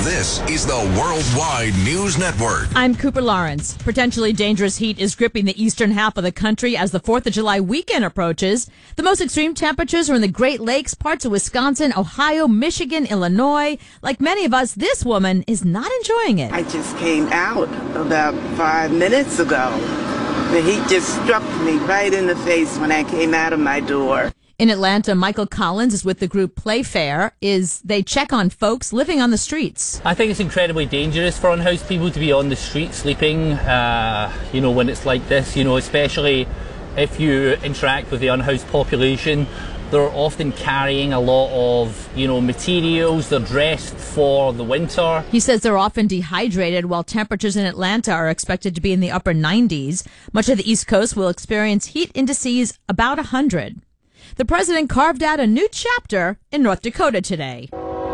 This is the Worldwide News Network. I'm Cooper Lawrence. Potentially dangerous heat is gripping the eastern half of the country as the 4th of July weekend approaches. The most extreme temperatures are in the Great Lakes, parts of Wisconsin, Ohio, Michigan, Illinois. Like many of us, this woman is not enjoying it. I just came out about 5 minutes ago. The heat just struck me right in the face when I came out of my door. In Atlanta, Michael Collins is with the group Playfair. They check on folks living on the streets. I think it's incredibly dangerous for unhoused people to be on the street sleeping, when it's like this, especially if you interact with the unhoused population. They're often carrying a lot of, materials. They're dressed for the winter. He says they're often dehydrated while temperatures in Atlanta are expected to be in the upper 90s. Much of the East Coast will experience heat indices about 100. The president carved out a new chapter in North Dakota today.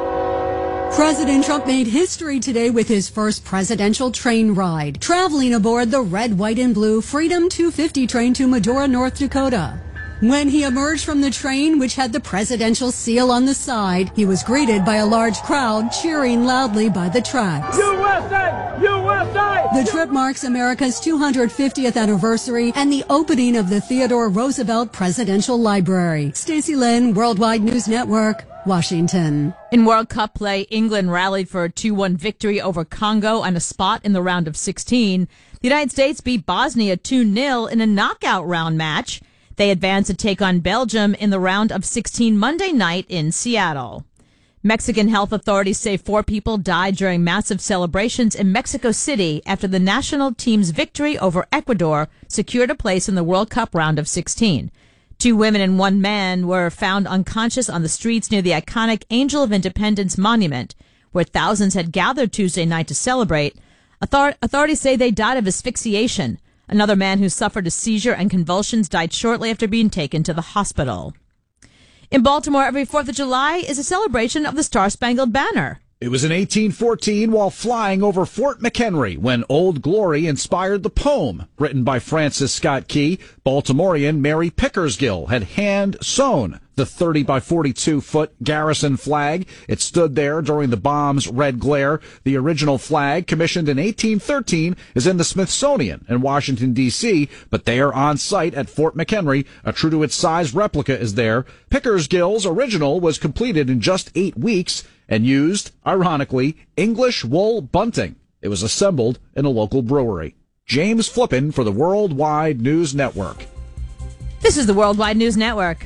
President Trump made history today with his first presidential train ride, traveling aboard the red, white, and blue Freedom 250 train to Medora, North Dakota. When he emerged from the train, which had the presidential seal on the side, he was greeted by a large crowd cheering loudly by the tracks. USA! USA! The trip marks America's 250th anniversary and the opening of the Theodore Roosevelt Presidential Library. Stacey Lynn, Worldwide News Network, Washington. In World Cup play, England rallied for a 2-1 victory over Congo on a spot in the round of 16. The United States beat Bosnia 2-0 in a knockout round match. They advance to take on Belgium in the round of 16 Monday night in Seattle. Mexican health authorities say 4 people died during massive celebrations in Mexico City after the national team's victory over Ecuador secured a place in the World Cup round of 16. 2 women and 1 man were found unconscious on the streets near the iconic Angel of Independence monument, where thousands had gathered Tuesday night to celebrate. Authorities say they died of asphyxiation. Another man who suffered a seizure and convulsions died shortly after being taken to the hospital. In Baltimore, every 4th of July is a celebration of the Star-Spangled Banner. It was in 1814 while flying over Fort McHenry when Old Glory inspired the poem written by Francis Scott Key. Baltimorean Mary Pickersgill had hand-sewn the 30 by 42-foot Garrison flag. It stood there during the bomb's red glare. The original flag, commissioned in 1813, is in the Smithsonian in Washington, D.C., but there on site at Fort McHenry, a true-to-its-size replica is there. Pickersgill's original was completed in just 8 weeks and used, ironically, English wool bunting. It was assembled in a local brewery. James Flippin for the Worldwide News Network. This is the Worldwide News Network.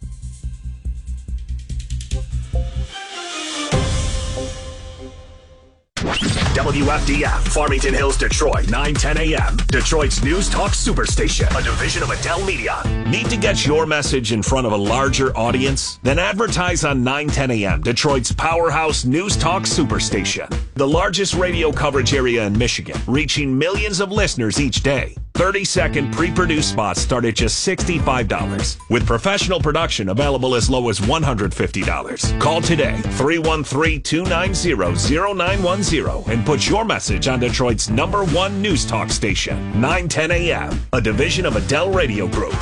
WFDF, Farmington Hills, Detroit, 9:10 a.m. Detroit's News Talk Superstation, a division of Adele Media. Need to get your message in front of a larger audience? Then advertise on 9:10 a.m. Detroit's powerhouse News Talk Superstation, the largest radio coverage area in Michigan, reaching millions of listeners each day. 30-second pre-produced spots start at just $65, with professional production available as low as $150. Call today, 313-290-0910, and put your message on Detroit's #1 news talk station, 9:10 a.m., a division of Adele Radio Group.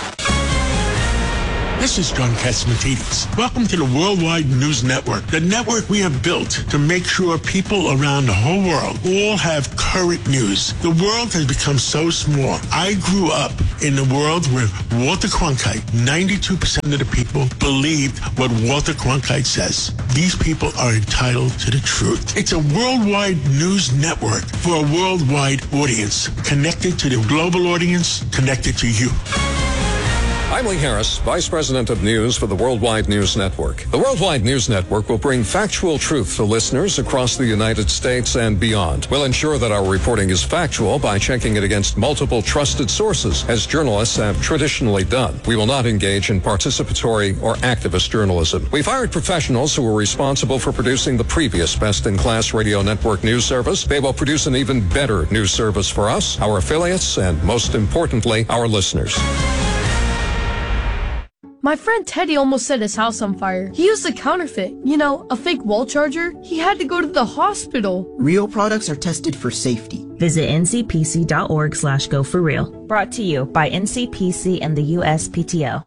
This is John Catsimatidis. Welcome to the Worldwide News Network, the network we have built to make sure people around the whole world all have current news. The world has become so small. I grew up in a world where Walter Cronkite, 92% of the people believed what Walter Cronkite says. These people are entitled to the truth. It's a worldwide news network for a worldwide audience, connected to the global audience, connected to you. I'm Lee Harris, Vice President of News for the Worldwide News Network. The Worldwide News Network will bring factual truth to listeners across the United States and beyond. We'll ensure that our reporting is factual by checking it against multiple trusted sources, as journalists have traditionally done. We will not engage in participatory or activist journalism. We've hired professionals who are responsible for producing the previous best-in-class radio network news service. They will produce an even better news service for us, our affiliates, and most importantly, our listeners. My friend Teddy almost set his house on fire. He used a counterfeit, a fake wall charger. He had to go to the hospital. Real products are tested for safety. Visit ncpc.org/go4real. Brought to you by NCPC and the USPTO.